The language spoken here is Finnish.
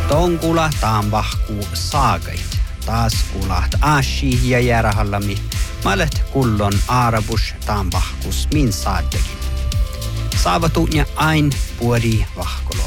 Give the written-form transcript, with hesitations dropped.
Tonkula taanvahku saagait. Taas kuulat ashi ja järahallami. Malet kullon aarabus taanvahkus min saaddekin. Saavatu ja ain puoli vahkolo.